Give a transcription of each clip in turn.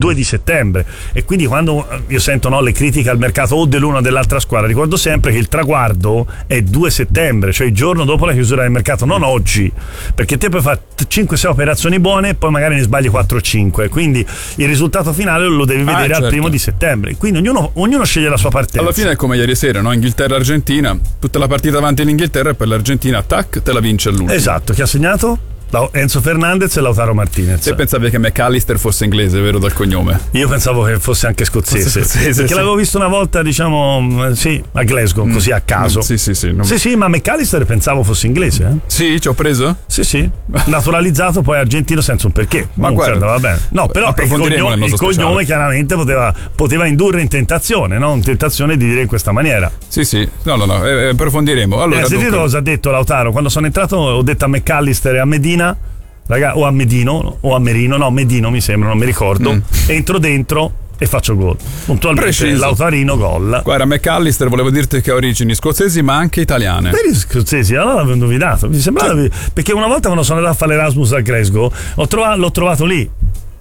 2 di settembre, e quindi quando io sento le critiche al mercato o dell'una o dell'altra squadra, ricordo sempre che il traguardo è 2 settembre, cioè il giorno dopo la chiusura del mercato, non oggi, perché te puoi fare 5-6 operazioni buone e poi magari ne sbagli 4-5, quindi il risultato finale lo devi vedere al 1 di settembre, quindi ognuno sceglie la sua partenza. Alla fine è come ieri sera, no? Inghilterra-Argentina, tutta la partita avanti l'Inghilterra e per l'Argentina tac, te la vince all'ultimo. Esatto. Chi ha segnato? Enzo Fernandez e Lautaro Martinez. Te pensavi che McAllister fosse inglese, vero, dal cognome? Io pensavo che fosse anche scozzese, perché l'avevo visto una volta, diciamo, sì, a Glasgow, così a caso. Sì, ma McAllister pensavo fosse inglese. Sì, ci ho preso? Sì, naturalizzato poi argentino senza un perché. Ma guarda, va bene. No, però il cognome chiaramente poteva indurre in tentazione, no? In tentazione di dire in questa maniera. Sì, no, approfondiremo. Allora, sentito cosa ha detto Lautaro? Quando sono entrato ho detto a McAllister e a Medina, o a Medino o a Merino, no, Medino mi sembra, non mi ricordo, entro dentro e faccio gol. Puntualmente preciso. Lautarino gol. Guarda, McAllister, volevo dirti che ha origini scozzesi ma anche italiane. Per scozzesi, allora l'avevo indovinato. Mi sembrava perché una volta quando sono andato a fare l'Erasmus a Glasgow l'ho trovato lì.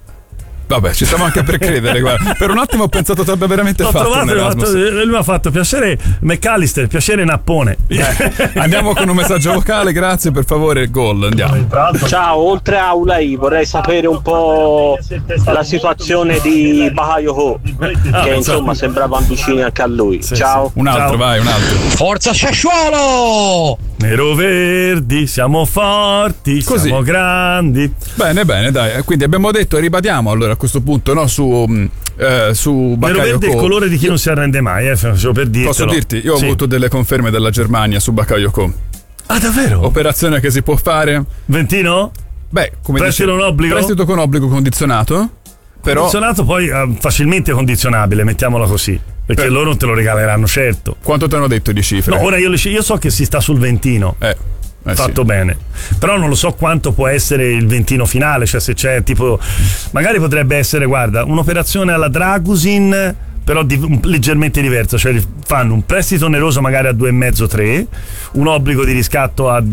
Vabbè, ci stiamo anche per credere, guarda. Per un attimo ho pensato che abbia veramente fatto un Erasmus. Lui mi ha fatto piacere McAllister, piacere Nappone. Andiamo con un messaggio vocale, grazie, per favore, gol, andiamo. Ciao, oltre a Ulai vorrei sapere un po' la situazione di Bakayoko, che insomma sembravano vicini anche a lui. Ciao. Un altro. Forza Sassuolo! Nero-verdi, siamo forti, così. Siamo grandi. Bene, dai. Quindi abbiamo detto, ribadiamo allora a questo punto, no, su Bakayoko. Nero-verde è il colore di chi non si arrende mai, per dirtelo. Posso dirti, io ho avuto delle conferme dalla Germania su Bakayoko. Ah, davvero? Operazione che si può fare. Ventino? Beh, come prestito con obbligo? Prestito con obbligo condizionato. Però condizionato poi facilmente condizionabile, mettiamola così. Perché loro non te lo regaleranno, certo. Quanto ti hanno detto di cifre? No, ora io so che si sta sul ventino. Fatto bene. Però non lo so quanto può essere il ventino finale, cioè se c'è tipo, magari potrebbe essere, guarda, un'operazione alla Dragusin, però leggermente diversa, cioè fanno un prestito oneroso magari a 2,5-3, un obbligo di riscatto a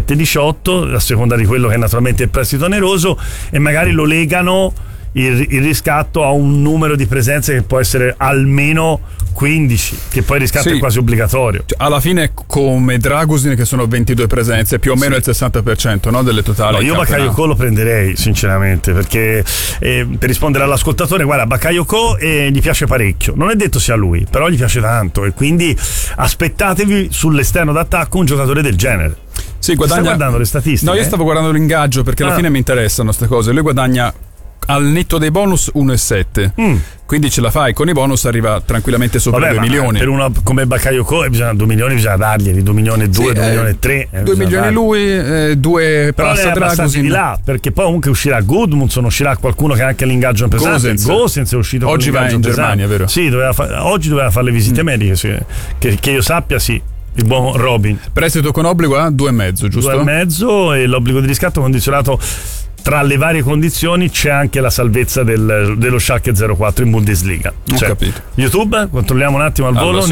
17-18, a seconda di quello che è naturalmente il prestito oneroso, e magari lo legano il riscatto a un numero di presenze che può essere almeno 15, che poi il riscatto è quasi obbligatorio. Cioè, alla fine come Dragusin, che sono 22 presenze, più o meno il 60%, no, delle totali. No, io Bakayoko lo prenderei sinceramente, perché per rispondere all'ascoltatore, guarda, Bakayoko gli piace parecchio, non è detto sia lui, però gli piace tanto, e quindi aspettatevi sull'esterno d'attacco un giocatore del genere. Sì, guadagna. Stai guardando le statistiche? No, io stavo guardando l'ingaggio, perché alla fine mi interessano queste cose. Lui guadagna al netto dei bonus 1,7, quindi ce la fai, con i bonus arriva tranquillamente sopra 2 milioni. Per uno come Bakayoko 2 milioni bisogna darglieli, 2 milioni e 2, 2 milioni e 3. 2 milioni lui, 2 passa Dragusin. Di là, perché poi comunque uscirà Gudmundsson, uscirà qualcuno che ha anche l'ingaggio pesante. Gosens è uscito oggi va in Germania, vero? Sì, oggi doveva fare le visite mediche, che io sappia, sì. Il buon Robin. Prestito con obbligo a 2,5, giusto? 2,5, e l'obbligo di riscatto condizionato. Tra le varie condizioni c'è anche la salvezza dello Schalke 04 in Bundesliga. Ho capito. YouTube, controlliamo un attimo al volo.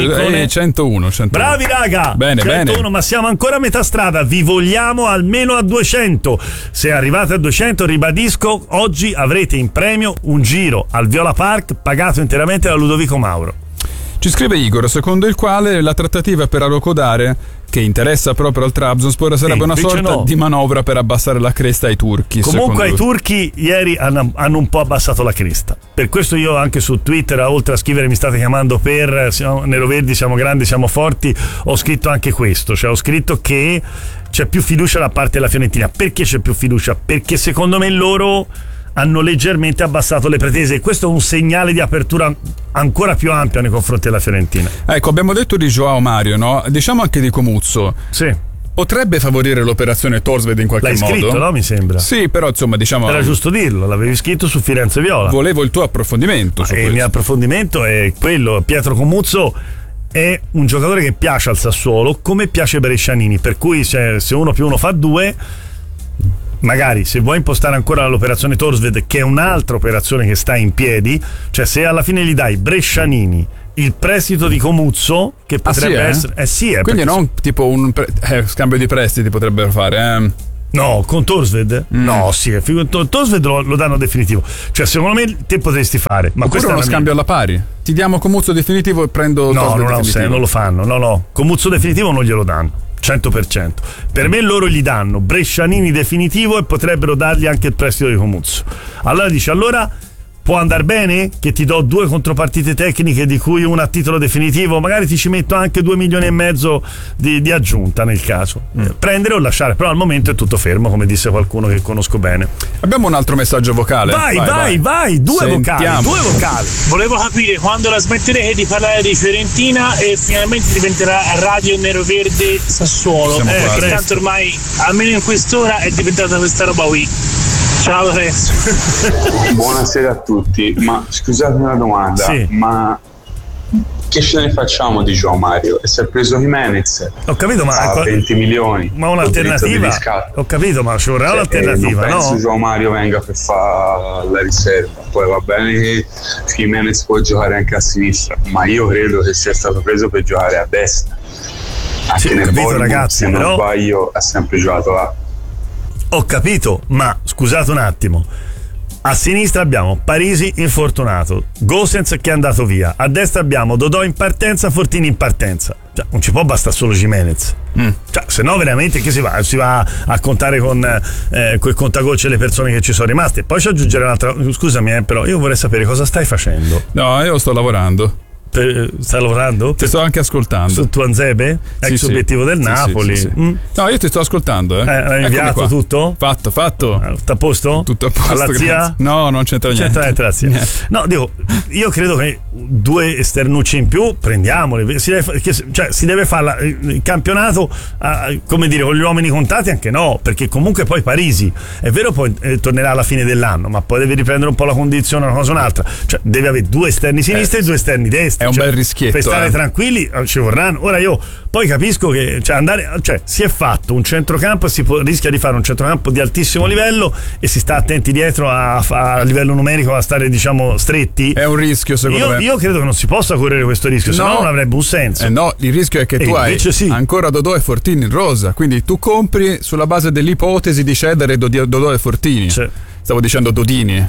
101. Bravi raga, bene, 101, ma siamo ancora a metà strada, vi vogliamo almeno a 200. Se arrivate a 200, ribadisco, oggi avrete in premio un giro al Viola Park pagato interamente da Ludovico Mauro. Ci scrive Igor, secondo il quale la trattativa per Arokodare, che interessa proprio al Trabzonspor, sarebbe una sorta di manovra per abbassare la cresta ai turchi. Comunque ai turchi ieri hanno un po' abbassato la cresta. Per questo io anche su Twitter, oltre a scrivere mi state chiamando per Neroverdi, siamo grandi, siamo forti, ho scritto anche questo, cioè ho scritto che c'è più fiducia da parte della Fiorentina. Perché c'è più fiducia? Perché secondo me loro hanno leggermente abbassato le pretese, e questo è un segnale di apertura ancora più ampia nei confronti della Fiorentina. Ecco, abbiamo detto di Joao Mario, no? Diciamo anche di Comuzzo. Sì. Potrebbe favorire l'operazione Torsved in qualche modo? L'hai scritto, no? Mi sembra. Sì, però insomma, diciamo. Era giusto dirlo, l'avevi scritto su Firenze Viola. Volevo il tuo approfondimento su questo. Il mio approfondimento è quello: Pietro Comuzzo è un giocatore che piace al Sassuolo, come piace Brescianini, per cui se 1 più 1 fa 2. Magari se vuoi impostare ancora l'operazione Torsved, che è un'altra operazione che sta in piedi, cioè se alla fine gli dai Brescianini, il prestito di Comuzzo, che potrebbe essere quindi non tipo un scambio di prestiti potrebbero fare, No, con Torsved? No, sì, Torsved lo danno definitivo. Cioè, secondo me te potresti fare. Ma questo è uno scambio alla pari. Ti diamo Comuzzo definitivo e prendo Torsved definitivo. Non lo fanno. No, Comuzzo definitivo non glielo danno. 100%. Per me loro gli danno Brescianini definitivo e potrebbero dargli anche il prestito di Comuzzo. Allora dice, può andare bene che ti do 2 contropartite tecniche di cui una a titolo definitivo, magari ti ci metto anche 2,5 milioni di aggiunta nel caso. Prendere o lasciare, però al momento è tutto fermo, come disse qualcuno che conosco bene. Abbiamo un altro messaggio vocale. Vai, due vocali. Volevo capire quando la smetterete di parlare di Fiorentina e finalmente diventerà Radio Nero Verde Sassuolo, tanto ormai almeno in quest'ora è diventata questa roba qui. Ciao Lorenzo. Buonasera a tutti, ma scusate una domanda, ma che ce ne facciamo di João Mario? E si è preso Jimenez? Ho capito, ma 20 milioni. Ma un'alternativa? Ho capito, ma ci vorrà un'alternativa, non penso João Mario venga per fare la riserva. Poi va bene che Jimenez può giocare anche a sinistra, ma io credo che sia stato preso per giocare a destra. Anche nel Bournemouth, ragazzi, se non sbaglio, ha sempre giocato là. Ho capito, ma scusate un attimo. A sinistra abbiamo Parisi infortunato, Gosens che è andato via, a destra abbiamo Dodò in partenza, Fortini in partenza. Cioè, non ci può bastare solo Jimenez. Cioè, se no veramente che si va a contare con quel contagocce le persone che ci sono rimaste. Poi ci aggiungere un'altra. Scusami, però io vorrei sapere cosa stai facendo. No, io sto lavorando. Stai lavorando? Ti sto anche ascoltando. Su Tuanzebe? Ex obiettivo del Napoli. Sì. No, io ti sto ascoltando. Hai inviato tutto? Fatto. Tutto a posto? Tutto a posto. Alla zia? No, non c'entra niente. La zia. No, dico, io credo che 2 esternucci in più prendiamoli. Si deve fare il campionato come dire, con gli uomini contati, anche no, perché comunque poi Parisi è vero, poi tornerà alla fine dell'anno, ma poi deve riprendere un po' la condizione, una cosa o un'altra. Cioè deve avere 2 esterni sinistri e 2 esterni destri. È un bel rischietto. Per stare tranquilli ci vorranno. Ora io poi capisco che si è fatto un centrocampo e rischia di fare un centrocampo di altissimo livello e si sta attenti dietro a livello numerico a stare, diciamo, stretti. È un rischio, secondo me. Io credo che non si possa correre questo rischio, se no non avrebbe un senso. No, il rischio è che tu hai ancora Dodò e Fortini in rosa, quindi tu compri sulla base dell'ipotesi di cedere Dodò e Fortini. Stavo dicendo Dodini.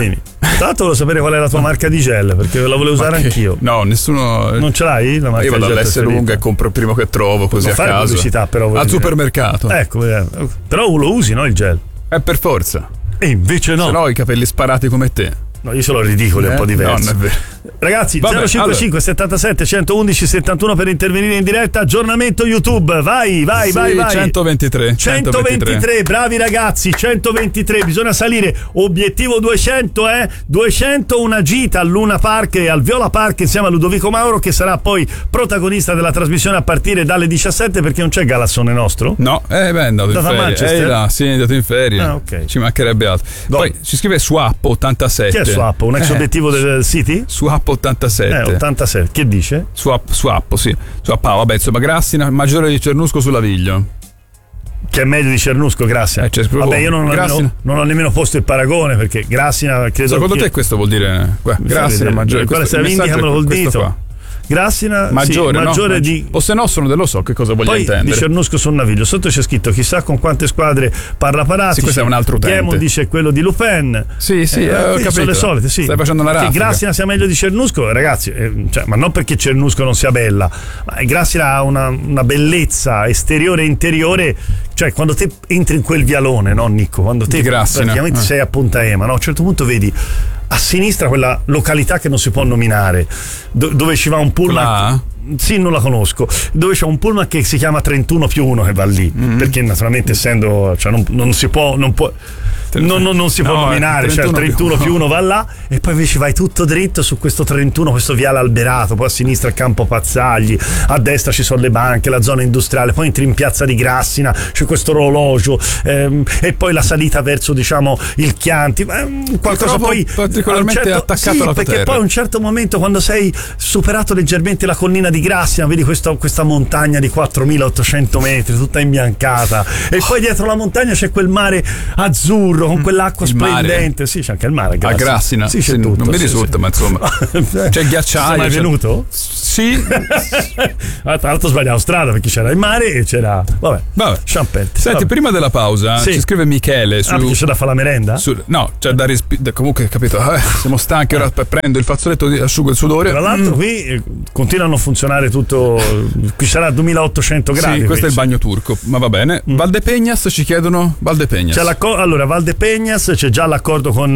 Tanto volevo sapere qual è la tua marca di gel, perché la volevo usare anch'io. No, nessuno. Non ce l'hai? La marca io vado all'S lunga e compro il primo che trovo, così a caso. Pubblicità, però, al supermercato. Ecco, però lo usi, no, il gel? Per forza. E invece no. Se no ho i capelli sparati come te. No, io sono ridicolo, è un po' diverso. No, non è vero. Ragazzi, 055 77 111 71 per intervenire in diretta. Aggiornamento YouTube, vai. 123, bravi ragazzi, 123, bisogna salire. Obiettivo 200, 200, una gita al Luna Park e al Viola Park insieme a Ludovico Mauro, che sarà poi protagonista della trasmissione a partire dalle 17, perché non c'è Galassone nostro? No, è andato in ferie. Manchester? È andato in ferie. Okay. Ci mancherebbe altro. Poi ci scrive Swap 87. Chi è Swap? Un ex obiettivo del City? Swap 87. 87. Che dice? Swap, sì. Vabbè, insomma, Grassina, maggiore di Cernusco sull'Aviglio. Che è meglio di Cernusco, Grassina. Vabbè, io non ho nemmeno posto il paragone, perché Grassina credo. Secondo te questo vuol dire Grassina maggiore? Quale se indicamelo col dito. Qua. Grassina maggiore di. O se no lo so che cosa voglio intendere. Di Cernusco sul Naviglio. Sotto c'è scritto chissà con quante squadre parla Parazzi. Sì, questo è un altro utente. Chiemo dice quello di Lupin. Sì, ho capito. Sono le solite, sì. Stai facendo una raffica. Che Grassina sia meglio di Cernusco, ragazzi, ma non perché Cernusco non sia bella, ma Grassina ha una bellezza esteriore e interiore. Cioè, quando te entri in quel vialone, no, Nicco? Quando te praticamente sei a Punta Ema, no? A un certo punto vedi a sinistra quella località che non si può nominare, dove ci va un pullman. Sì, non la conosco. Dove c'è un pullman che si chiama 31+1 che va lì, perché naturalmente essendo, cioè non si può nominare, cioè il 31+1 va là, e poi invece vai tutto dritto su questo 31, questo viale alberato, poi a sinistra il campo Pazzagli, a destra ci sono le banche, la zona industriale, poi entri in piazza di Grassina, c'è questo orologio, e poi la salita verso, diciamo, il Chianti, qualcosa poi particolarmente attaccato alla perché terra. Poi a un certo momento, quando sei superato leggermente la collina di Grassina, vedi questa montagna di 4.800 metri tutta imbiancata, e poi dietro la montagna c'è quel mare azzurro con quell'acqua splendente. Sì, c'è anche il mare a Grassina. Sì, c'è tutto. Non mi risulta, ma insomma c'è il ghiacciaio. Sei mai venuto? Sì, Sì. Tra l'altro sbagliavo strada perché c'era il mare e c'era vabbè. Champette. Senti, prima della pausa ci scrive Michele perché c'è da fare la merenda? No, c'è da comunque capito, siamo stanchi, ora prendo il fazzoletto, asciugo il sudore. Tra l'altro qui continuano a funzionare tutto, qui sarà 2800 gradi. Sì, questo è il bagno turco, ma va bene. Valdepeñas ci chiedono Valdepeñas. Allora Valdepeñas c'è già l'accordo con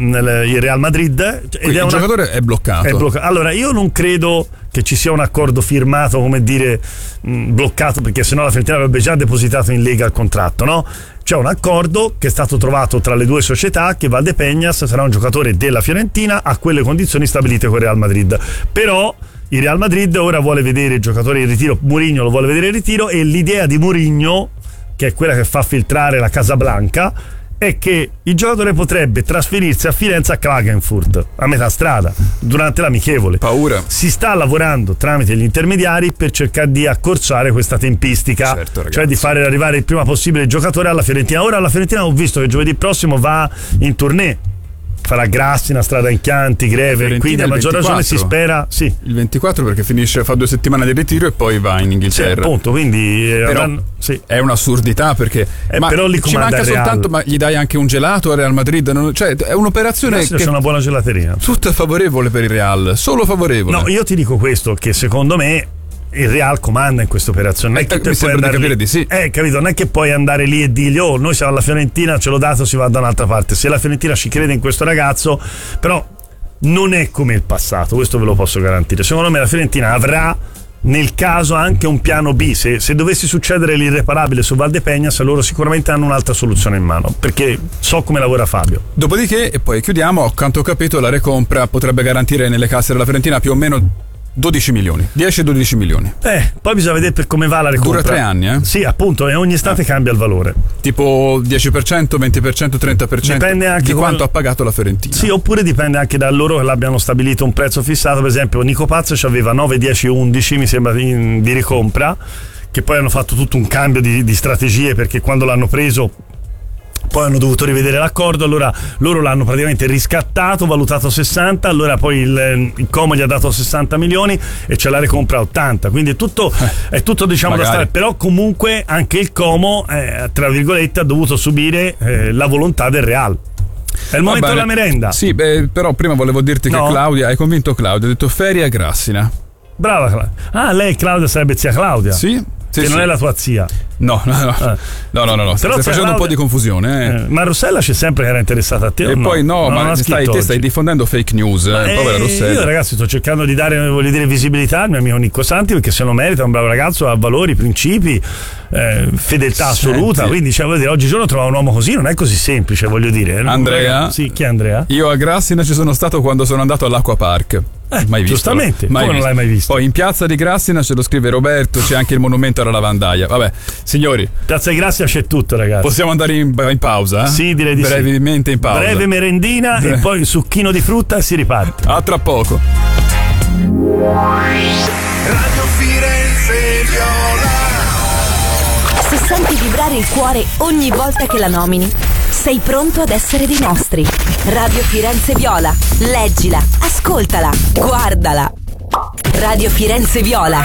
il Real Madrid. Il giocatore è bloccato. Allora io non credo che ci sia un accordo firmato, come dire, bloccato, perché sennò la Fiorentina avrebbe già depositato in Lega il contratto, no? C'è un accordo che è stato trovato tra le due società, che Valdepeñas sarà un giocatore della Fiorentina a quelle condizioni stabilite con il Real Madrid. Però il Real Madrid ora vuole vedere il giocatore in ritiro, Mourinho lo vuole vedere in ritiro, e l'idea di Mourinho, che è quella che fa filtrare la Casablanca, è che il giocatore potrebbe trasferirsi a Firenze a Klagenfurt a metà strada durante l'amichevole. Paura. Si sta lavorando tramite gli intermediari per cercare di accorciare questa tempistica, cioè di fare arrivare il prima possibile il giocatore alla Fiorentina. Ora la Fiorentina ho visto che giovedì prossimo va in tournée, farà Grassina, Strada in Chianti, Greve, quindi a maggior ragione si spera il 24 perché fa 2 settimane di ritiro e poi va in Inghilterra. Sì, appunto, quindi però è un'assurdità perché ma però lì ci manca soltanto, ma gli dai anche un gelato al Real Madrid, cioè è un'operazione che c'è una buona gelateria, tutta favorevole per il Real, solo favorevole. No, io ti dico questo, che secondo me il Real comanda in questa operazione. Non è che mi sembra di capire di sì. Capito? Non è che puoi andare lì e dirgli noi siamo alla Fiorentina, ce l'ho dato, si va da un'altra parte. Se la Fiorentina ci crede in questo ragazzo, però non è come il passato, questo ve lo posso garantire. Secondo me la Fiorentina avrà nel caso anche un piano B. Se dovesse succedere l'irreparabile su Valdepeñas, loro sicuramente hanno un'altra soluzione in mano, perché so come lavora Fabio. Dopodiché, e poi chiudiamo, quanto ho capito la recompra potrebbe garantire nelle casse della Fiorentina più o meno 12 milioni, 10-12 milioni. Poi bisogna vedere per come va la recompra. Dura 3 anni, Sì, appunto, e ogni estate cambia il valore. Tipo 10%, 20%, 30%. Dipende anche di quanto ha pagato la Fiorentina. Sì, oppure dipende anche da loro che l'abbiano stabilito un prezzo fissato. Per esempio, Nico Pazzo ci aveva 9, 10, 11, mi sembra, di ricompra, che poi hanno fatto tutto un cambio di strategie, perché quando l'hanno preso poi hanno dovuto rivedere l'accordo, allora loro l'hanno praticamente riscattato, valutato 60, allora poi il Como gli ha dato 60 milioni e c'è la recompra a 80, quindi è tutto diciamo da stare, però comunque anche il Como tra virgolette ha dovuto subire la volontà del Real. È il momento della merenda. Sì, però prima volevo dirti che Claudia, hai convinto Claudia, ha detto ferie a Grassina. Brava Claudia. Lei Claudia sarebbe zia Claudia. Sì. Che non è la tua zia. No. Stai facendo un po' di confusione. Ma Rossella c'è sempre che era interessata a te. E poi ma te stai diffondendo fake news. Povera Rossella. Io ragazzi sto cercando di dare, voglio dire, visibilità al mio amico Nicco Santi, perché se lo merita, è un bravo ragazzo, ha valori, principi, fedeltà assoluta. Quindi voglio dire, oggigiorno trovare un uomo così non è così semplice, voglio dire. Andrea? Sì, chi è Andrea? Io a Grassina ci sono stato quando sono andato all'Acqua Park. Mai visto. Giustamente, come non l'hai mai visto? Poi in piazza di Grassina ce lo scrive Roberto, c'è anche il monumento alla lavandaia. Vabbè, signori, piazza di Grassina c'è tutto, ragazzi. Possiamo andare in pausa? Sì, direi di brevemente in pausa. Breve merendina e poi il succhino di frutta e si riparte. A tra poco. Radio Firenze Viola. Se senti vibrare il cuore ogni volta che la nomini, sei pronto ad essere dei nostri. Radio Firenze Viola. Leggila, ascoltala, guardala. Radio Firenze Viola.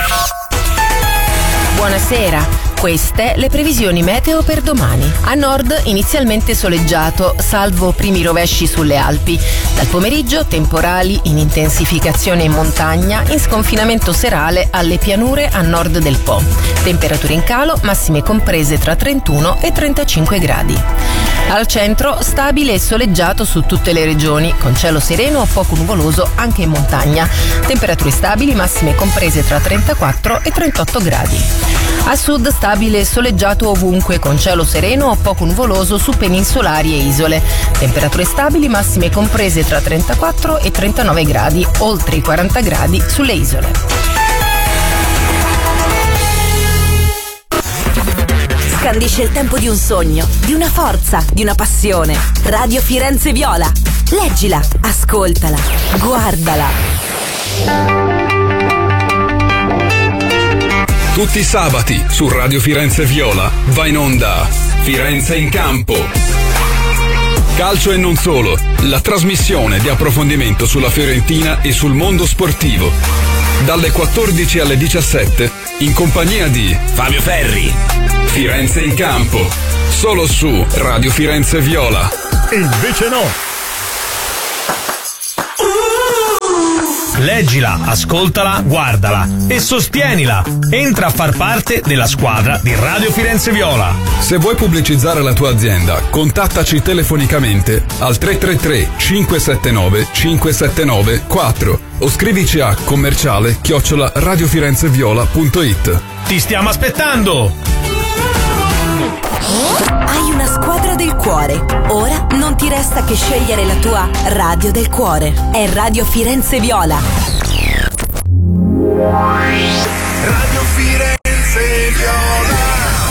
Buonasera. Queste le previsioni meteo per domani. A nord inizialmente soleggiato, salvo primi rovesci sulle Alpi. Dal pomeriggio temporali in intensificazione in montagna, in sconfinamento serale alle pianure a nord del Po. Temperature in calo, massime comprese tra 31 e 35 gradi. Al centro stabile e soleggiato su tutte le regioni, con cielo sereno o poco nuvoloso anche in montagna. Temperature stabili, massime comprese tra 34 e 38 gradi. A sud stabile e soleggiato ovunque, con cielo sereno o poco nuvoloso su peninsolari e isole. Temperature stabili, massime comprese tra 34 e 39 gradi, oltre i 40 gradi sulle isole. Scandisce il tempo di un sogno, di una forza, di una passione. Radio Firenze Viola. Leggila, ascoltala, guardala. Tutti i sabati su Radio Firenze Viola va in onda Firenze in campo. Calcio e non solo, la trasmissione di approfondimento sulla Fiorentina e sul mondo sportivo. dalle 14 alle 17, in compagnia di Fabio Ferri. Firenze in campo, solo su Radio Firenze Viola. Invece no. Leggila, ascoltala, guardala e sostienila. Entra a far parte della squadra di Radio Firenze Viola. Se vuoi pubblicizzare la tua azienda, contattaci telefonicamente al 333 579 579 4 o scrivici a commerciale@radiofirenzeviola.it. Ti stiamo aspettando! Hai una squadra del cuore. Ora non ti resta che scegliere la tua radio del cuore. È Radio Firenze Viola. Radio Firenze Viola.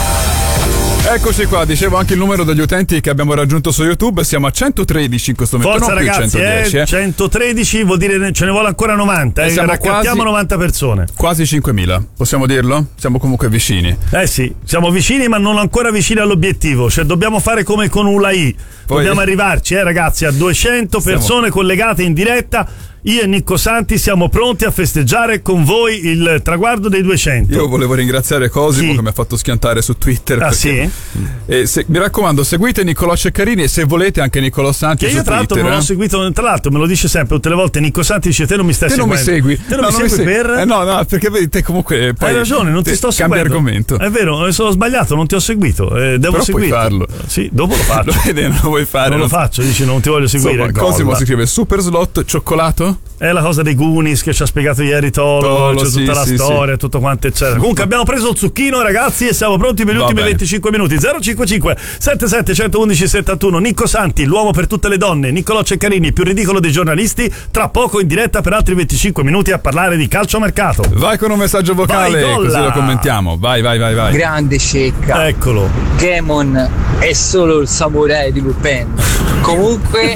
Eccoci qua, dicevo anche il numero degli utenti che abbiamo raggiunto su YouTube, siamo a 113 in questo momento. Forza ragazzi, 110, 113 vuol dire ce ne vuole ancora 90, raccattiamo 90 persone. Quasi 5.000, possiamo dirlo? Siamo comunque vicini. Sì, siamo vicini ma non ancora vicini all'obiettivo, cioè dobbiamo fare come con ULAI, dobbiamo arrivarci ragazzi a 200 persone collegate in diretta. Io e Nicco Santi siamo pronti a festeggiare con voi il traguardo dei 200. Io volevo ringraziare Cosimo che mi ha fatto schiantare su Twitter. Sì? Mi raccomando, seguite Niccolò Ceccarini e se volete anche Niccolò Santi che su Twitter. Io tra l'altro non l'ho seguito, tra l'altro me lo dice sempre tutte le volte Nicco Santi, dice te non mi stai seguendo. Non mi segui. Te non mi segui per? No, perché vedi te comunque poi hai ragione, non ti sto seguendo. Cambia argomento. È vero, sono sbagliato, non ti ho seguito. Devo seguire. Puoi farlo. Sì, dopo lo faccio. Non lo vuoi fare. Non lo faccio, dici non ti voglio seguire. Insomma, Cosimo si scrive Super Slot cioccolato? È la cosa dei Goonies che ci ha spiegato ieri Tolo, c'è tutta la storia, tutto quanto eccetera. Comunque abbiamo preso il zucchino ragazzi e siamo pronti per gli ultimi 25 minuti. 055 77 111 71. Nicco Santi, l'uomo per tutte le donne, Niccolò Ceccarini, più ridicolo dei giornalisti, tra poco in diretta per altri 25 minuti a parlare di calciomercato. Vai con un messaggio vocale così lo commentiamo. Vai. Grande Cecca. Eccolo. Gamon è solo il samurai di Lupin. Comunque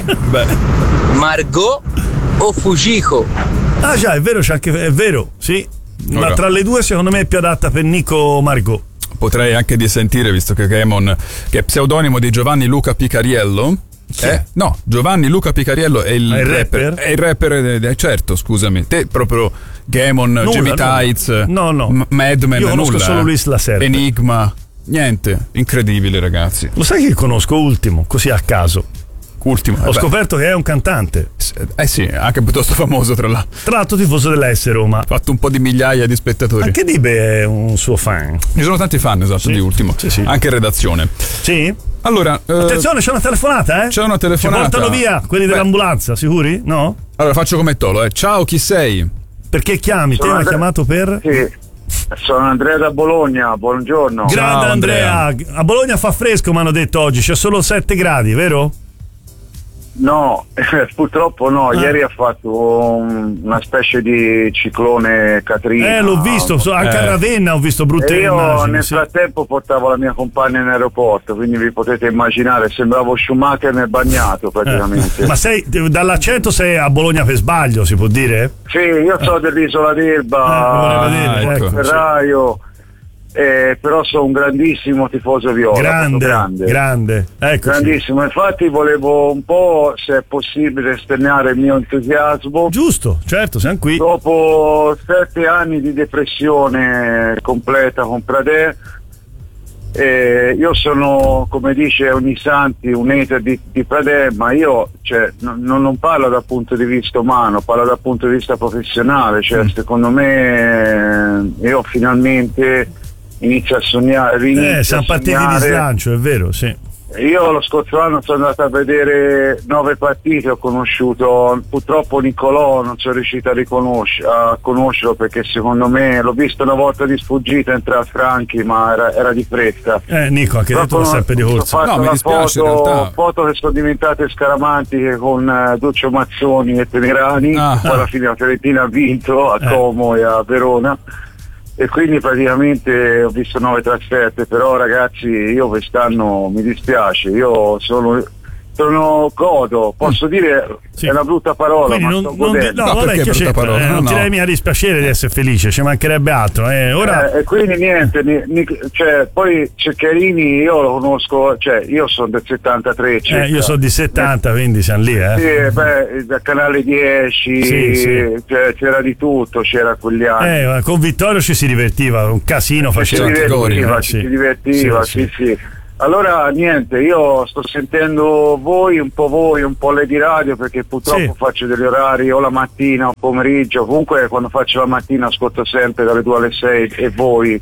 Margot o Fujiko? Ah già, è vero, è vero, sì. Ma tra le due secondo me è più adatta per Nico Margot. Potrei anche dissentire, visto che Gamon, che è pseudonimo di Giovanni Luca Picariello. No, Giovanni Luca Picariello è il rapper. È il rapper, certo, scusami. Te proprio Gamon, Jimmy Tights, Madman, io conosco solo Luis Lacerda. Enigma, niente, incredibile ragazzi. Lo sai che conosco Ultimo, così a caso? Ho scoperto che è un cantante. Sì, anche piuttosto famoso tra l'altro. Tra l'altro tifoso dell'S Roma. Ha fatto un po' di migliaia di spettatori. Anche Dibe è un suo fan. Ci sono tanti fan, esatto, di Ultimo. Sì. Anche in redazione. Sì? Allora, attenzione, c'è una telefonata, C'è una telefonata. Ci portano via quelli dell'ambulanza, sicuri? No? Allora faccio come Tolo, Ciao, chi sei? Perché chiami? Te mi hai chiamato per? Sì. Sono Andrea da Bologna, buongiorno. Grande Ciao, Andrea. A Bologna fa fresco, mi hanno detto oggi, c'è solo 7 gradi, vero? No, purtroppo no, ieri ha fatto una specie di ciclone Katrina. L'ho visto, anche a Ravenna ho visto brutte immagini. Io nel frattempo portavo la mia compagna in aeroporto, quindi vi potete immaginare, sembravo Schumacher nel bagnato praticamente. Ma dall'accento sei a Bologna per sbaglio, si può dire? Sì, io sono dell'isola d'Elba, Ferraio. Però sono un grandissimo tifoso viola. Grande. Grandissimo, infatti volevo un po', se è possibile, esternare il mio entusiasmo. Giusto, certo, siamo qui. Dopo 7 anni di depressione completa con Pradè, io sono, come dice Ognisanti, un hater di Pradè, ma io non parlo dal punto di vista umano, parlo dal punto di vista professionale, secondo me io finalmente inizio a sognare. Siamo partiti di slancio, è vero, sì. Io lo scorso anno sono andato a vedere 9 partite, ho conosciuto purtroppo Niccolò, non sono riuscito a conoscerlo perché secondo me l'ho visto una volta di sfuggita entrare a Franchi, ma era di fretta. Nico, anche detto lo sempre di corsa. Ho fatto mi dispiace, foto che sono diventate scaramantiche con Duccio Mazzoni e Tenerani, poi alla fine la Fiorentina ha vinto a Como e a Verona. E quindi praticamente ho visto 9 trasferte, però ragazzi io quest'anno mi dispiace, io sono godo, posso dire, è una brutta parola, quindi ma sto godendo. No, vabbè, che parola? Non ti devi mica dispiacere di essere felice, ci mancherebbe altro. Ora... e quindi niente, cioè, poi Ceccarini io lo conosco, cioè io sono del 73 circa. Io sono di 70, quindi siamo lì, Sì, da Canale 10, cioè, c'era di tutto, c'era quegli anni. Con Vittorio ci si divertiva, un casino faceva. Si divertiva, sì. Allora niente, io sto sentendo voi, un po' Lady Radio, perché purtroppo faccio degli orari o la mattina o pomeriggio, comunque quando faccio la mattina ascolto sempre dalle 2 alle 6 e voi.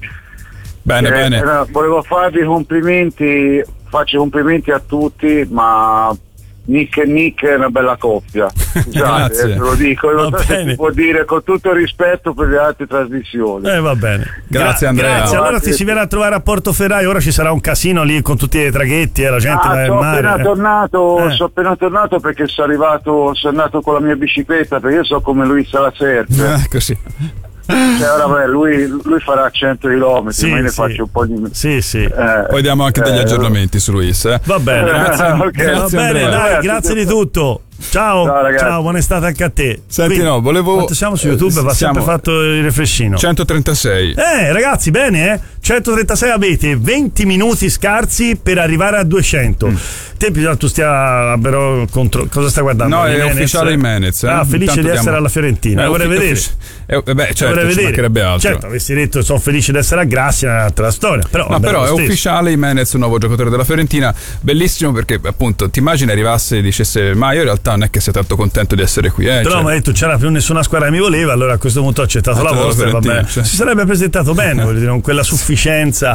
Bene. Volevo farvi complimenti, faccio complimenti a tutti, ma Nick è una bella coppia, scusate, te lo dico, non so se si può dire, con tutto il rispetto per le altre trasmissioni. Va bene, grazie Andrea. Grazie. Allora ti si verrà a trovare a Portoferraio, ora ci sarà un casino lì con tutti i traghetti e la gente va al mare. Sono appena tornato perché sono andato con la mia bicicletta, perché io so come lui sa la Serpe. Così. Cioè, ora lui farà 100 km, ma io ne faccio un po' di. Poi diamo anche degli aggiornamenti su Luis. Va bene, grazie, grazie di tutto. Ciao, buona estate anche a te. Senti, quindi, volevo. Quanto siamo su YouTube? Va sempre fatto il refreshino. 136. Ragazzi, bene, 136 avete 20 minuti scarsi per arrivare a 200. Te tu stia però contro. Cosa stai guardando? No, è ufficiale Jimenez. Felice di essere alla Fiorentina. Vorrei vedere. Certo, ci mancherebbe altro. Certo, avessi detto sono felice di essere a Grassi, è un'altra storia. Però è ufficiale Jimenez, un nuovo giocatore della Fiorentina. Bellissimo, perché appunto ti immagini arrivasse e dicesse: ma io in realtà non è che sei tanto contento di essere qui. Però mi ha detto c'era più nessuna squadra che mi voleva, allora a questo punto ho accettato la vostra. Vabbè. Si sarebbe presentato bene, voglio dire, con quella sufficienza.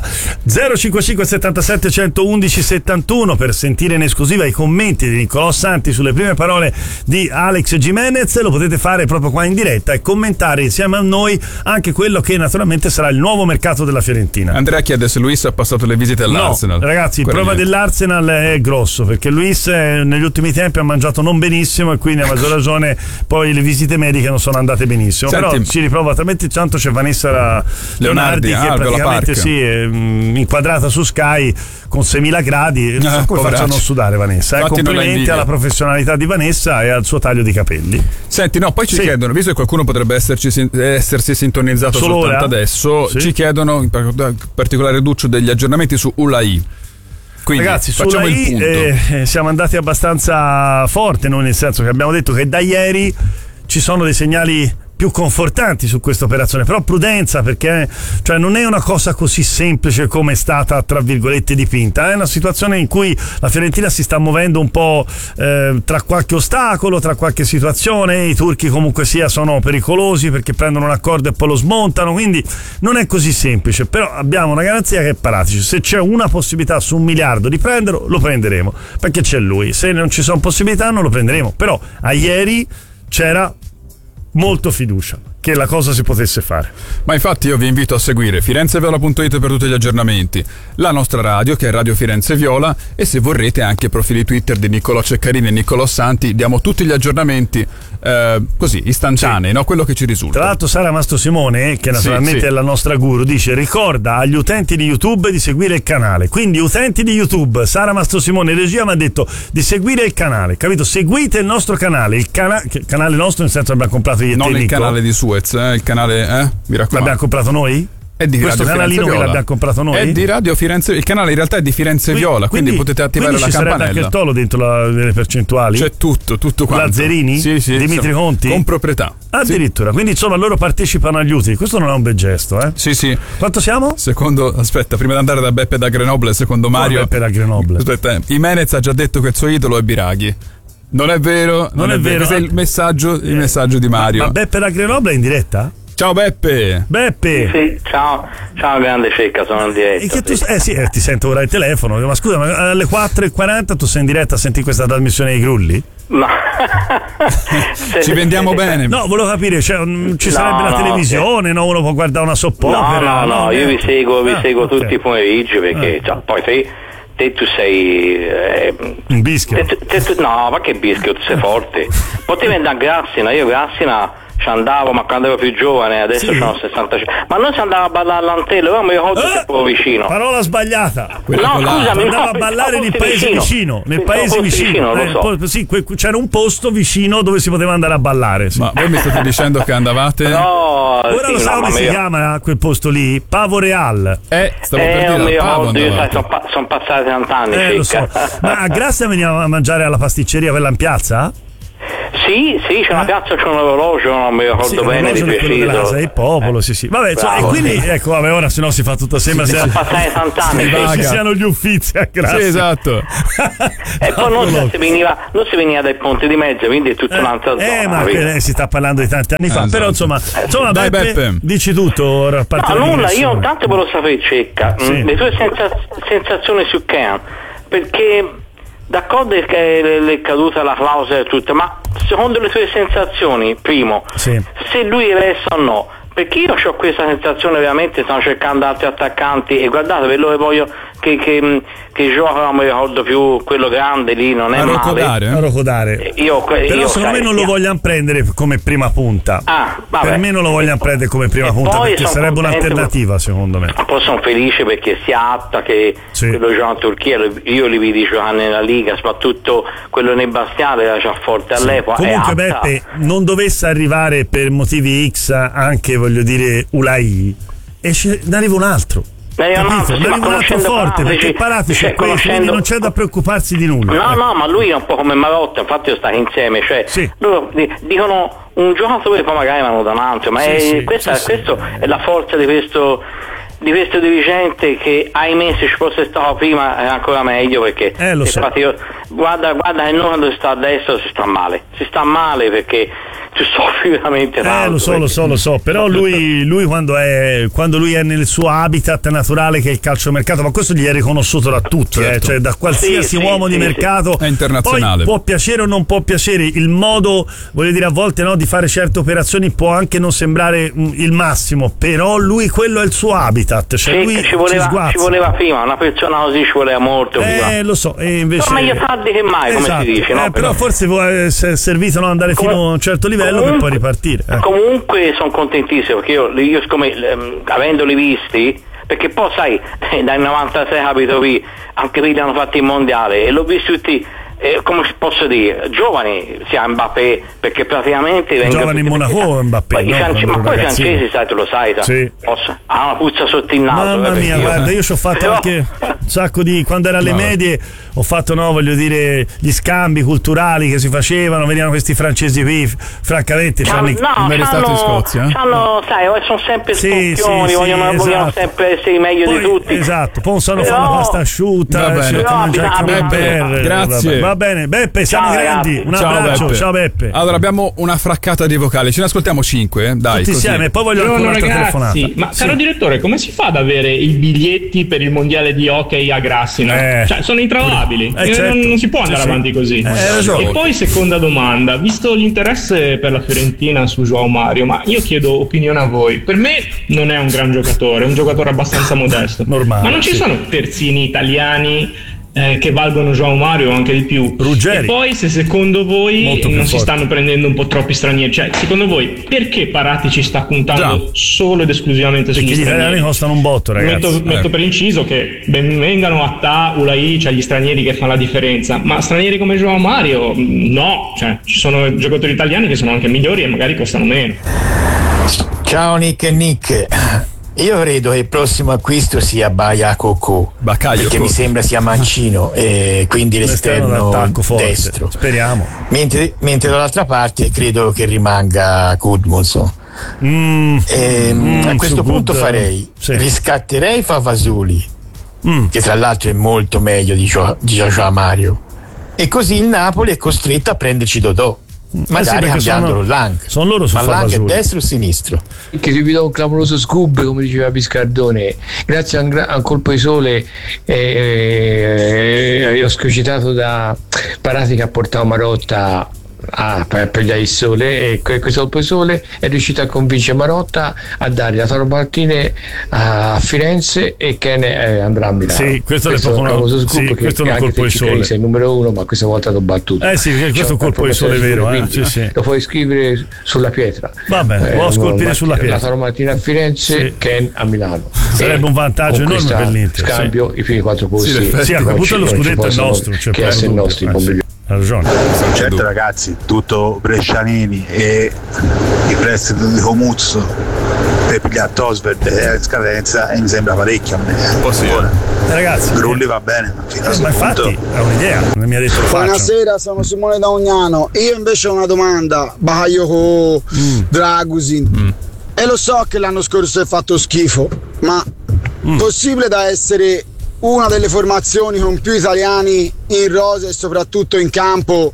055 77 111 71 per sentire in esclusiva i commenti di Nicolò Santi sulle prime parole di Alex Jimenez. Lo potete fare proprio qua in diretta e commentare insieme a noi anche quello che naturalmente sarà il nuovo mercato della Fiorentina. Andrea chiede se Luis ha passato le visite all'Arsenal. No, ragazzi, il problema dell'Arsenal è grosso, perché Luis negli ultimi tempi ha mangiato non benissimo e quindi a maggior ragione poi le visite mediche non sono andate benissimo. Senti, però ci riprova talmente tanto. C'è Vanessa Leonardi che praticamente è inquadrata su Sky con 6.000 gradi. Non so come faccia a non sudare Vanessa. Complimenti alla professionalità di Vanessa e al suo taglio di capelli. Senti, poi ci chiedono, visto che qualcuno potrebbe essersi sintonizzato solo soltanto adesso, ci chiedono in particolare Duccio degli aggiornamenti su Ulai. Quindi, ragazzi, facciamo il punto. Siamo andati abbastanza forte noi, nel senso che abbiamo detto che da ieri ci sono dei segnali più confortanti su questa operazione, però prudenza, perché non è una cosa così semplice come è stata tra virgolette dipinta. È una situazione in cui la Fiorentina si sta muovendo un po' tra qualche ostacolo, tra qualche situazione. I turchi comunque sia sono pericolosi perché prendono un accordo e poi lo smontano, quindi non è così semplice, però abbiamo una garanzia che è Paratici. Se c'è una possibilità su 1 miliardo di prenderlo, lo prenderemo, perché c'è lui. Se non ci sono possibilità non lo prenderemo, però a ieri c'era molto fiducia che la cosa si potesse fare. Ma infatti io vi invito a seguire firenzeviola.it per tutti gli aggiornamenti, la nostra radio che è Radio Firenze Viola, e se vorrete anche i profili Twitter di Nicolò Ceccarini e Nicolò Santi. Diamo tutti gli aggiornamenti così istantanei, quello che ci risulta. Tra l'altro Sara Mastrosimone, che naturalmente è la nostra guru, dice: ricorda agli utenti di YouTube di seguire il canale. Quindi utenti di YouTube, Sara Mastrosimone in regia mi ha detto di seguire il canale, capito? Seguite il nostro canale, il canale nostro, nel senso abbiamo comprato io e te, non il Nico. Canale di Suez, il canale, mi raccomando. L'abbiamo comprato noi? È di questo Radio canalino Firenze che l'abbiamo comprato noi? È di Radio Firenze, il canale in realtà è di Firenze Viola, quindi potete attivare la campanella. C'è anche il Tolo dentro le percentuali? C'è tutto quanto. Lazzerini? Sì, Dimitri Conti? Con proprietà. Addirittura, quindi insomma loro partecipano agli utili. Questo non è un bel gesto, eh? Sì. Quanto siamo? Aspetta, prima di andare da Beppe da Grenoble, secondo Mario. Beppe da Grenoble. Aspetta, Jimenez ha già detto che il suo idolo è Biraghi. Non è vero, non è vero. Questo è il messaggio di Mario. Ma Beppe da Grenoble è in diretta? Ciao Beppe. Sì, ciao grande Cecca, sono in diretta. Ti sento ora il telefono, ma scusa, ma alle 4:40 tu sei in diretta a sentire questa trasmissione dei Grulli? No. Ci vendiamo bene. No, volevo capire, ci sarebbe la televisione, uno può guardare una sopp opera. No, io vi seguo tutti i pomeriggi perché poi te tu sei un bischio. No, ma che bischio, tu sei forte. Potevi andare a Grassina, io Grassina ci andavo, ma quando ero più giovane, adesso sono 65. Ma non si andava a ballare all'Antello, io mi ricordo che proprio vicino. Parola sbagliata. No, scusami, andava a ballare nel paese vicino. Nel paese vicino. Sì, c'era un posto vicino dove si poteva andare a ballare. Sì. Ma voi mi state dicendo che andavate? No, ora lo sai come si chiama quel posto lì? Pavo Real. Stavo per dire Pavo. Sono passati 30 anni. Lo so. Ma a Grazia veniva a mangiare alla pasticceria quella in piazza? Sì, c'è una piazza, c'è un orologio, non mi ricordo bene di preciso. Il popolo, sì. Vabbè, e quindi ecco, ora se no si fa tutto sembra sono passati 30 anni ci siano gli Uffizi a Grazia. Sì, esatto. E poi non si veniva dal Ponte di Mezzo, quindi è tutta un'altra zona. Ma si sta parlando di tanti anni fa, però insomma dai, Beppe, dici tutto. No, nulla, io intanto volevo sapere, Cecca, le tue sensazioni su Kean, perché d'accordo che è caduta la clausola e tutto, ma secondo le tue sensazioni, primo, se lui resta o no, perché io ho questa sensazione, veramente stanno cercando altri attaccanti e guardate, quello che voglio che gioca, non mi ricordo più, quello grande lì, non è male. Rocodare. Però secondo me non lo vogliano prendere come prima punta. Per me non lo vogliono prendere come prima punta, perché sarebbe un'alternativa, secondo me. Poi sono felice perché si atta che quello gioca in Turchia, io li vidi giocare nella Liga, soprattutto quello nei Bastiani era già forte all'epoca. Comunque Beppe, non dovesse arrivare per motivi X anche, voglio dire, Ulai, e ne arriva un altro. Ne arriva un altro forte, perché Paratici è questo, quindi non c'è da preoccuparsi di nulla. No, ma lui è un po' come Marotta, infatti io stavo insieme, cioè loro dicono un giocatore, poi magari vanno da un altro, ma questo è la forza di questo dirigente, che ahimè se ci fosse stato prima è ancora meglio, perché guarda che noi quando si sta a destra si sta male perché ci soffri veramente tanto. Lo so, però lui quando lui è nel suo habitat naturale, che è il calciomercato, ma questo gli è riconosciuto da tutti, cioè da qualsiasi uomo di mercato, è internazionale. Poi può piacere o non può piacere il modo, voglio dire, a volte di fare certe operazioni può anche non sembrare il massimo, però lui, quello è il suo habitat, cioè lui ci voleva prima, una persona così ci voleva molto prima. Lo so, e invece meglio tardi che mai, come si dice, no? Però forse è servito andare fino a un certo livello per poi ripartire. Comunque sono contentissimo, perché io siccome avendoli visti, perché poi sai, dal 96 abito qui, anche qui li hanno fatti in mondiale e l'ho visto tutti, come posso dire, giovani, sia Mbappé, perché praticamente giovani in Monaco, Mbappé, ma poi i francesi, sai, tu lo sai, ha una puzza sotto il naso. Mamma mia, guarda, io ci ho fatto anche un sacco di, quando era alle medie ho fatto, voglio dire, gli scambi culturali che si facevano, venivano questi francesi qui, francamente sai, in Scozia, sai, sono sempre scoppioni, vogliono sempre essere meglio di tutti. Esatto, poi sanno fare la pasta asciutta, grazie. Va bene, Beppe, siamo grandi. Un abbraccio, Beppe. Ciao Beppe. Allora abbiamo una fraccata di vocali, ce ne ascoltiamo 5, dai. Tutti insieme, poi voglio anche un'altra telefonata. Ma caro direttore, come si fa ad avere i biglietti per il mondiale di hockey a Grassina? Cioè, sono introvabili. Non si può andare avanti così. E poi seconda domanda, visto l'interesse per la Fiorentina su João Mario, ma io chiedo opinione a voi. Per me non è un gran giocatore, è un giocatore abbastanza modesto. Normale, ma non ci sono terzini italiani che valgono João Mario o anche di più? Ruggeri. E poi, se secondo voi non si stanno prendendo un po' troppi stranieri, cioè secondo voi perché Paratici sta puntando solo ed esclusivamente sugli stranieri? Perché gli italiani costano un botto, ragazzi. Metto per inciso che vengano a Ulai, cioè gli stranieri che fanno la differenza, ma stranieri come João Mario no, cioè ci sono giocatori italiani che sono anche migliori e magari costano meno. Ciao Nick e Nick. Io credo che il prossimo acquisto sia Bakayoko, perché mi sembra sia mancino e quindi l'esterno destro. Speriamo. Mentre dall'altra parte credo che rimanga Gudmundsson. A questo punto riscatterei Favasoli, che tra l'altro è molto meglio di João Mario, e così il Napoli è costretto a prenderci Dodò. Magari cambiandolo Lang. Sono loro su Lang è destro o sinistro? Che si vede un clamoroso scoop, come diceva Piscardone, grazie a un colpo di sole ho scocitato da Parati che ha portato Marotta per pigliare il sole, e questo colpo di sole è riuscito a convincere Marotta a dare la Tarobaltine a Firenze e Ken andrà a Milano. Sì, questo è proprio famoso scoop, questo è un colpo di sole. Sei il numero 1, ma questa volta l'ho battuto. Sì, questo è un colpo di sole vero, sì. Lo puoi scrivere sulla pietra. Va bene, può scolpire sulla pietra. La Tarobaltina a Firenze, Ken a Milano. Sarebbe un vantaggio enorme per l'Inter. Scambio i primi 4 posti. Sì, a quel punto lo scudetto è nostro, che è il nostro. Ha ragione. Certo ragazzi, tutto brescianini e i prestiti di Comuzzo per pigliare Tosverd in scadenza e mi sembra parecchio a me. Ragazzi, Grulli va bene, ma infatti è un'idea, non mi ha detto buonasera, sono Simone da Ognano. Io invece ho una domanda. Bakayoko, Dragusin, e lo so che l'anno scorso è fatto schifo, ma possibile da essere una delle formazioni con più italiani in rosa e soprattutto in campo?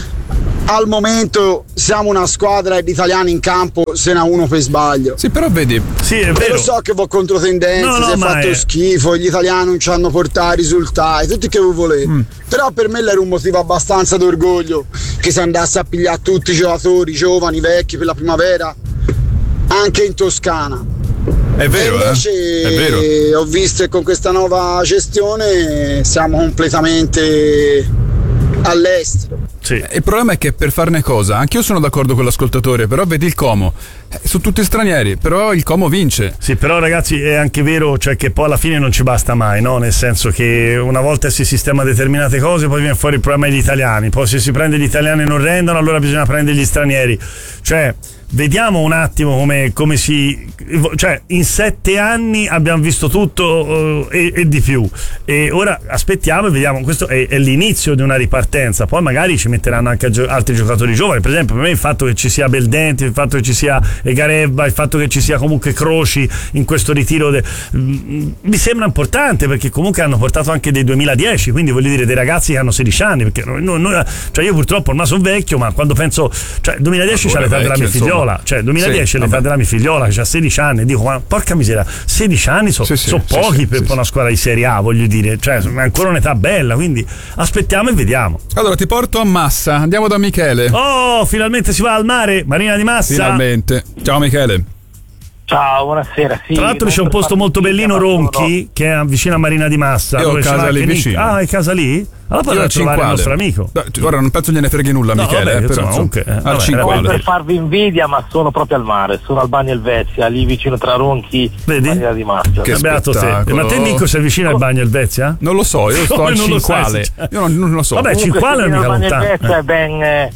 Al momento siamo una squadra di italiani in campo, se n'ha uno per sbaglio. Sì, però vedi, sì, è vero. Lo so che va contro tendenze, si è fatto schifo, gli italiani non ci hanno portato risultati, tutti che voi volete. Però per me era un motivo abbastanza d'orgoglio che si andasse a pigliare tutti i giocatori giovani, vecchi per la primavera, anche in Toscana. È vero, invece, è vero. Ho visto che con questa nuova gestione siamo completamente all'estero. Sì. Il problema è che per farne cosa, anch'io sono d'accordo con l'ascoltatore, però vedi il Como, sono tutti stranieri, però il Como vince. Sì, però ragazzi è anche vero, cioè che poi alla fine non ci basta mai, no? Nel senso che una volta si sistema determinate cose, poi viene fuori il problema degli italiani, poi se si prende gli italiani e non rendono, allora bisogna prendere gli stranieri. Cioè vediamo un attimo come si, cioè in 7 anni abbiamo visto tutto e di più, e ora aspettiamo e vediamo. Questo è l'inizio di una ripartenza, poi magari ci metteranno anche altri giocatori giovani. Per esempio per me il fatto che ci sia Beldenti, il fatto che ci sia Egarebba, il fatto che ci sia comunque Croci in questo ritiro mi sembra importante, perché comunque hanno portato anche dei 2010, quindi voglio dire dei ragazzi che hanno 16 anni, perché cioè io purtroppo ormai sono vecchio, ma quando penso, cioè 2010 c'è l'età della mia figliola, cioè 2010 è l'età della mia figliola che ha 16 anni, dico ma porca miseria, 16 anni sono pochi per una squadra di Serie A, voglio dire, cioè è ancora un'età bella, quindi aspettiamo e vediamo. Allora ti porto a Massa, andiamo da Michele. Oh, finalmente si va al mare, Marina di Massa. Finalmente. Ciao Michele. Ciao, buonasera. Sì, tra l'altro c'è un posto molto bellino, Ronchi, che è vicino a Marina di Massa. Io ho casa lì vicino. Ah, è casa lì? Allora potrai trovare il nostro amico. Guarda, non penso gliene freghi nulla, Michele. Vabbè, però comunque, al 5 per farvi invidia, ma sono proprio al mare, sono al Bagno Elvezia, lì vicino tra Ronchi e Marina di Massa. Che spettacolo. Ma te Nico sei vicino al Bagno Elvezia? Non lo so, io sto al Cinquale. Io non lo so. Vabbè, Cinquale non è mica lontano. Il Bagno Elvezia è ben...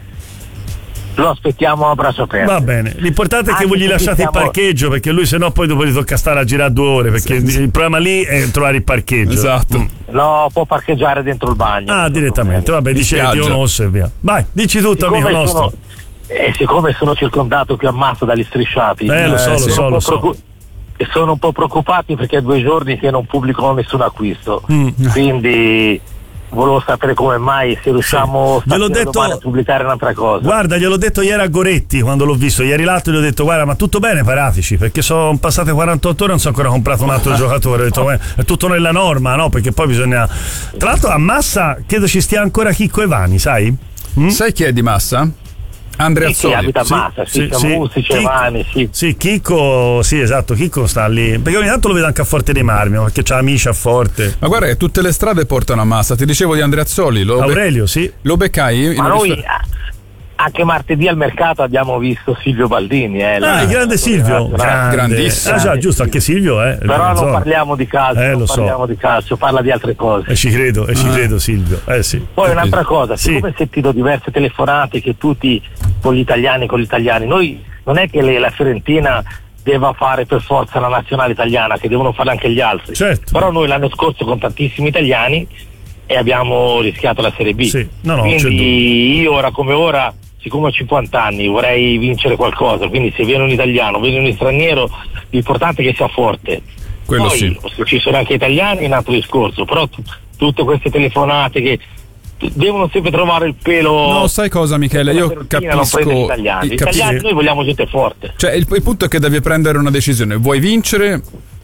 lo aspettiamo a braccio aperto. Va bene, l'importante è che voi gli lasciate il parcheggio, perché lui sennò poi dopo gli tocca stare a girare 2 ore, perché il problema lì è trovare il parcheggio. Esatto. No, può parcheggiare dentro il bagno. Ah, direttamente, vabbè, dice Dio nostro e via. Vai, dici tutto, amico nostro. Siccome sono circondato qui a Massa dagli strisciati, lo so. E sono un po' preoccupati perché è 2 giorni che non pubblico nessun acquisto, quindi volevo sapere come mai, se riusciamo a pubblicare un'altra cosa. Guarda, gliel'ho detto ieri a Goretti quando l'ho visto, ieri l'altro gli ho detto guarda, ma tutto bene Paratici, perché sono passate 48 ore e non sono ancora comprato un altro giocatore. Ho detto è tutto nella norma, no? Perché poi bisogna, tra l'altro a Massa credo ci stia ancora Chicco Evani, sai? Sai chi è di Massa? Andrea Zoli. Abita a Massa, Musici, Evani, sì, Chicco, sì, esatto, Chicco sta lì, perché ogni tanto lo vedo anche a Forte dei Marmi, perché c'ha amici a Forte. Ma guarda che tutte le strade portano a Massa. Ti dicevo di Andrea Zoli, Aurelio, sì. Lo beccai? Ma noi anche martedì al mercato abbiamo visto Silvio Baldini, il grande Silvio, grandissimo. Già, giusto, anche Silvio, però non parliamo di calcio, parliamo di calcio, parla di altre cose. E ci credo Silvio. Sì. Poi un'altra cosa, siccome ho sentito diverse telefonate che tutti con gli italiani, noi non è che la Fiorentina deve fare per forza la nazionale italiana, che devono fare anche gli altri. Certo. Però noi l'anno scorso con tantissimi italiani e abbiamo rischiato la Serie B. Sì. Quindi io ora come ora, siccome ho 50 anni, vorrei vincere qualcosa, quindi se viene un italiano, viene un straniero, l'importante è che sia forte. Quello poi, sì. Se ci sono anche italiani è un altro discorso, però tutte queste telefonate che devono sempre trovare il pelo. No, sai cosa Michele, io capisco gli italiani, noi vogliamo gente forte. Cioè il punto è che devi prendere una decisione, vuoi vincere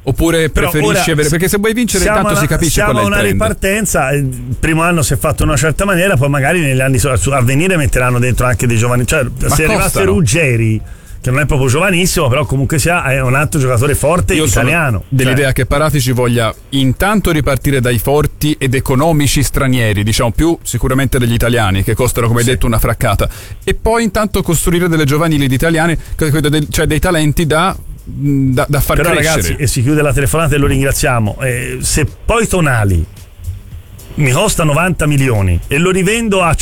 Oppure preferisci avere, perché se vuoi vincere intanto si capisce qual è il trend. Siamo una ripartenza, il primo anno si è fatto in una certa maniera, poi magari negli anni a venire metteranno dentro anche dei giovani, cioè se arrivasse Ruggeri, che non è proprio giovanissimo, però comunque è un altro giocatore forte italiano. Dell'idea che Paratici voglia intanto ripartire dai forti ed economici stranieri, diciamo più sicuramente degli italiani, che costano, come hai detto, una fraccata, e poi intanto costruire delle giovanili di italiane, cioè dei talenti da far però crescere. Ragazzi, e si chiude la telefonata e lo ringraziamo. Se poi Tonali mi costa 90 milioni e lo rivendo a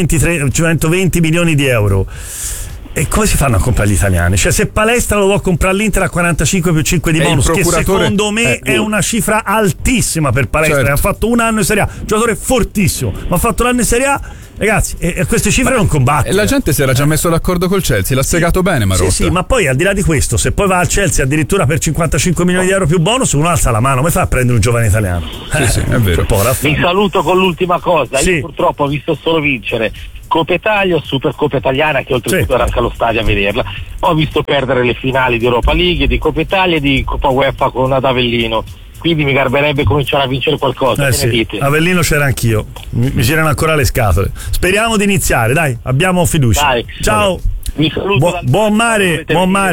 120 milioni di euro, e come si fanno a comprare gli italiani? Cioè, se Palestra lo vuole comprare l'Inter a 45 più 5 di bonus, che secondo me è una cifra altissima per Palestra, certo. Ha fatto un anno in Serie A, giocatore fortissimo, ma ha fatto l'anno in Serie A, ragazzi, e queste cifre non combatte. E la gente si era già messo d'accordo col Chelsea, l'ha spiegato bene Marotta. Sì, ma poi al di là di questo, se poi va al Chelsea addirittura per 55 milioni di euro più bonus, uno alza la mano, come fa a prendere un giovane italiano? Sì, è vero. Vi saluto con l'ultima cosa, io purtroppo ho visto solo vincere Coppa Italia o Supercoppa Italiana, che oltretutto era anche allo stadio a vederla. Ho visto perdere le finali di Europa League, di Coppa Italia e di Coppa UEFA con ad Avellino, quindi mi garberebbe cominciare a vincere qualcosa. Che ne dite? Avellino c'era anch'io, mi girano ancora le scatole. Speriamo di iniziare, dai, abbiamo fiducia. Dai, ciao. Vi saluto buon mare.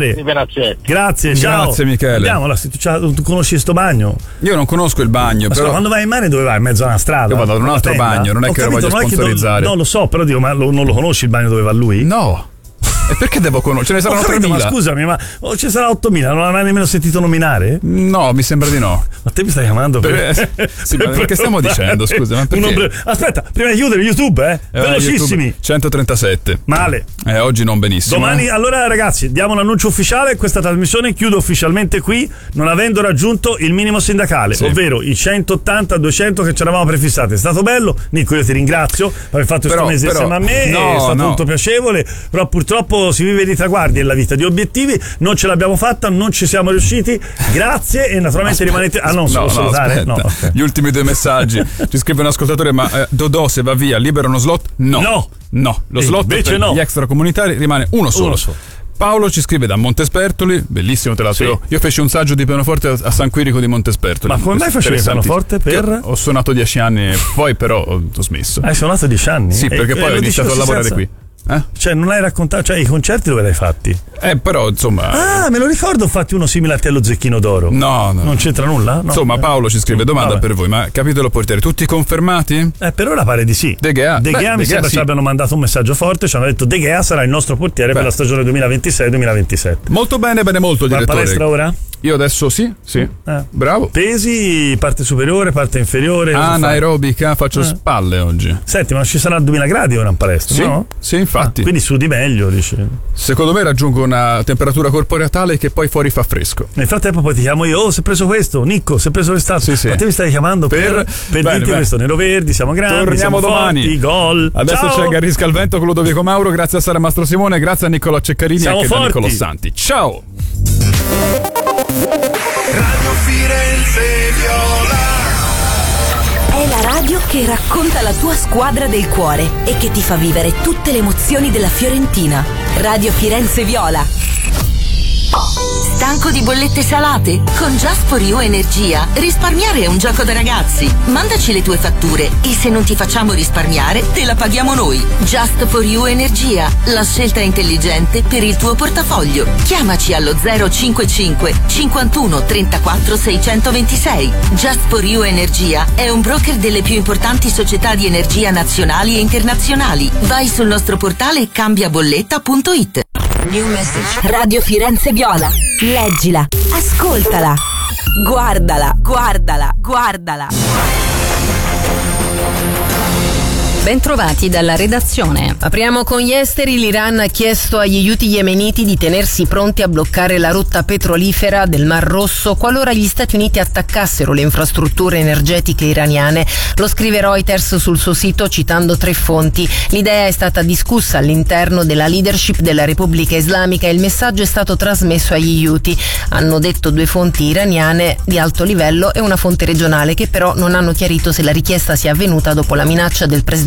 Grazie, ciao. Grazie Michele. Andiamo, tu conosci sto bagno? Io non conosco il bagno, ma però quando vai in mare dove vai? In mezzo a una strada? Io vado ad un altro bagno, non è che lo voglio sponsorizzare. No, lo so, però dico, ma non lo conosci il bagno dove va lui? No. E perché devo conoscere? Ce ne saranno 3.000. Ma scusami, ma ci sarà 8.000, non l'hai nemmeno sentito nominare? No, mi sembra di no. Ma te mi stai chiamando sì, ma perché stiamo dicendo, scusa, ma perché? Aspetta, prima di chiudere YouTube, velocissimi. YouTube, 137. Male. Oggi non benissimo. Domani, allora ragazzi, diamo l'annuncio ufficiale, questa trasmissione chiude ufficialmente qui, non avendo raggiunto il minimo sindacale, ovvero i 180-200 che ci eravamo prefissati. È stato bello, Nico, io ti ringrazio per aver fatto questo mese insieme a me, è stato molto piacevole, però purtroppo si vive di traguardi nella vita, di obiettivi, non ce l'abbiamo fatta, non ci siamo riusciti, grazie, e naturalmente rimanete salutare? No, okay. Gli ultimi 2 messaggi. Ci scrive un ascoltatore, ma Dodò se va via libera uno slot? No, lo slot per gli extracomunitari rimane uno solo. Paolo ci scrive da Montespertoli, bellissimo teatro. Io feci un saggio di pianoforte a San Quirico di Montespertoli. Ma come mai facevi il pianoforte? Ho suonato 10 anni, poi però ho smesso. Hai suonato 10 anni? Sì, perché poi ho iniziato a lavorare qui. Cioè non hai raccontato, cioè i concerti dove l'hai fatti? Però insomma. Me lo ricordo, ho fatti uno simile a te allo Zecchino d'Oro. No. Non c'entra nulla? No. Insomma, Paolo ci scrive domanda per voi, ma capitolo portiere, tutti confermati? Per ora pare di sì. De Gea mi sembra ci abbiano mandato un messaggio forte, ci hanno detto De Gea sarà il nostro portiere per la stagione 2026-2027. Molto bene, molto direttore. Va palestra ora? Io adesso sì. Bravo. Pesi, parte superiore, parte inferiore. Anaerobica, faccio spalle oggi. Senti, ma ci sarà 2000 gradi ora in palestra, no? Sì, infatti. Quindi sudi meglio, dici. Secondo me raggiungo una temperatura corporea tale che poi fuori fa fresco. Nel frattempo poi ti chiamo io, si è preso questo, Nicco, si è preso quest'altro. Sì. Ma te mi stai chiamando per dirti questo, Nero Verdi, siamo grandi, torniamo siamo domani. Forti, gol. Adesso ciao. c'è Garrisca al vento con Ludovico Mauro, grazie a Sara Mastro Simone, grazie a Niccolò Ceccarini siamo e anche forti. a Niccolò Santi. Ciao. Radio Firenze Viola. È la radio che racconta la tua squadra del cuore e che ti fa vivere tutte le emozioni della Fiorentina. Radio Firenze Viola. Stanco di bollette salate? Con Just for You Energia risparmiare è un gioco da ragazzi. Mandaci le tue fatture e se non ti facciamo risparmiare te la paghiamo noi. Just for You Energia, la scelta intelligente per il tuo portafoglio. Chiamaci allo 055 51 34 626. Just for You Energia è un broker delle più importanti società di energia nazionali e internazionali. Vai sul nostro portale cambiabolletta.it. New message. Radio Firenze Viola. Leggila, ascoltala, guardala. Bentrovati dalla redazione. Apriamo con gli esteri. L'Iran ha chiesto agli Houthi yemeniti di tenersi pronti a bloccare la rotta petrolifera del Mar Rosso qualora gli Stati Uniti attaccassero le infrastrutture energetiche iraniane. Lo scrive Reuters sul suo sito citando 3 fonti. L'idea è stata discussa all'interno della leadership della Repubblica Islamica e il messaggio è stato trasmesso agli Houthi. Hanno detto 2 fonti iraniane di alto livello e una fonte regionale che però non hanno chiarito se la richiesta sia avvenuta dopo la minaccia del presidente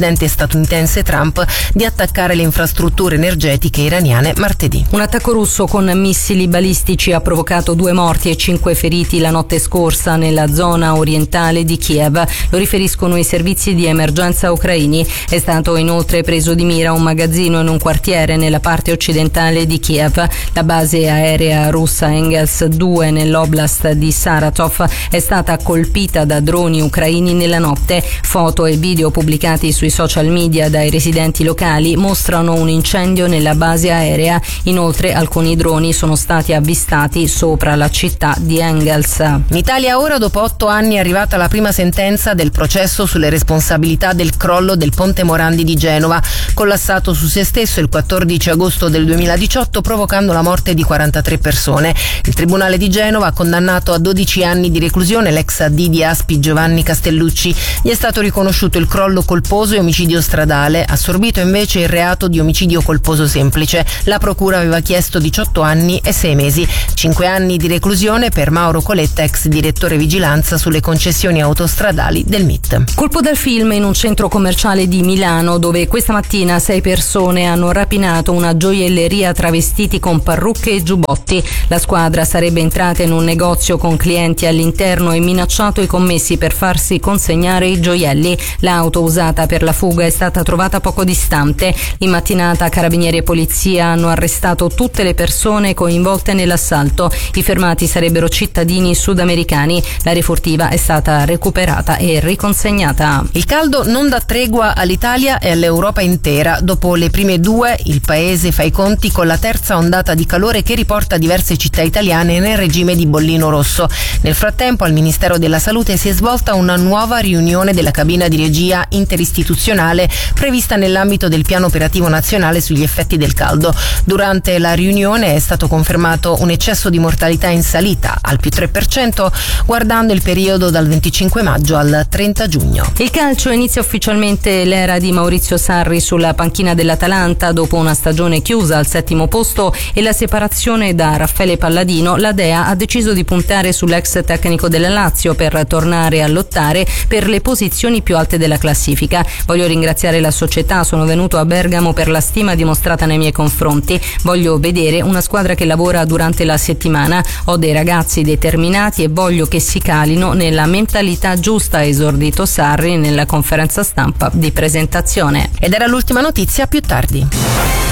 presidente statunitense Trump di attaccare le infrastrutture energetiche iraniane martedì. Un attacco russo con missili balistici ha provocato 2 morti e 5 feriti la notte scorsa nella zona orientale di Kiev. Lo riferiscono i servizi di emergenza ucraini. È stato inoltre preso di mira un magazzino in un quartiere nella parte occidentale di Kiev. La base aerea russa Engels 2 nell'oblast di Saratov è stata colpita da droni ucraini nella notte. Foto e video pubblicati sui social media dai residenti locali mostrano un incendio nella base aerea. Inoltre alcuni droni sono stati avvistati sopra la città di Engels. In Italia ora, dopo 8 anni, è arrivata la prima sentenza del processo sulle responsabilità del crollo del Ponte Morandi di Genova, collassato su se stesso il 14 agosto del 2018, provocando la morte di 43 persone. Il Tribunale di Genova ha condannato a 12 anni di reclusione l'ex AD di Aspi Giovanni Castellucci. Gli è stato riconosciuto il crollo colposo e omicidio stradale, assorbito invece il reato di omicidio colposo semplice. La procura aveva chiesto 18 anni e 6 mesi. 5 anni di reclusione per Mauro Coletta, ex direttore vigilanza sulle concessioni autostradali del MIT. Colpo dal film in un centro commerciale di Milano, dove questa mattina 6 persone hanno rapinato una gioielleria travestiti con parrucche e giubbotti. La squadra sarebbe entrata in un negozio con clienti all'interno e minacciato i commessi per farsi consegnare i gioielli. L'auto usata per la fuga è stata trovata poco distante. In mattinata carabinieri e polizia hanno arrestato tutte le persone coinvolte nell'assalto. I fermati sarebbero cittadini sudamericani. La refurtiva è stata recuperata e riconsegnata. Il caldo non dà tregua all'Italia e all'Europa intera. Dopo le prime 2, il paese fa i conti con la terza ondata di calore che riporta diverse città italiane nel regime di bollino rosso. Nel frattempo al Ministero della Salute si è svolta una nuova riunione della cabina di regia interistituzionale prevista nell'ambito del piano operativo nazionale sugli effetti del caldo. Durante la riunione è stato confermato un eccesso di mortalità in salita al più 3%, guardando il periodo dal 25 maggio al 30 giugno. Il calcio inizia ufficialmente l'era di Maurizio Sarri sulla panchina dell'Atalanta. Dopo una stagione chiusa al 7° posto e la separazione da Raffaele Palladino, la Dea ha deciso di puntare sull'ex tecnico della Lazio per tornare a lottare per le posizioni più alte della classifica. Voglio ringraziare la società, sono venuto a Bergamo per la stima dimostrata nei miei confronti. Voglio vedere una squadra che lavora durante la settimana. Ho dei ragazzi determinati e voglio che si calino nella mentalità giusta, ha esordito Sarri nella conferenza stampa di presentazione. Ed era l'ultima notizia, più tardi.